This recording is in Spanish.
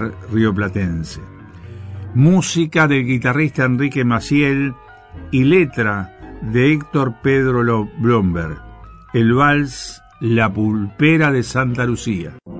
popular rioplatense. Música del guitarrista Enrique Maciel y letra de Héctor Pedro Blomberg. El vals La Pulpera de Santa Lucía.